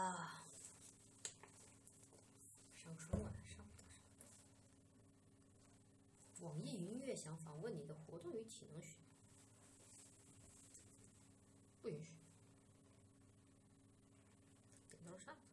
啊，上春晚上不得。网易云音乐想访问你的活动与体能需不允许。点到了上。